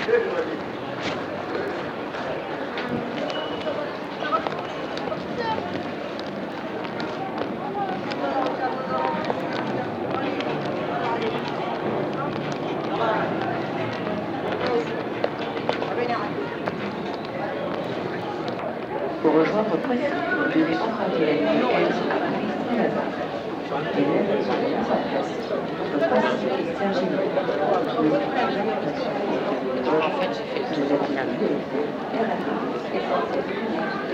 Pour rejoindre Poissy, vous devez emprunter la ligne 15 Paris-Saint-Lazare. Les lettres sont mises en place entre Poissy et Cergy-le-Haut. Ne quittez jamais la station. En fait, j'ai fait Vous êtes la ligne RRA, SNCF.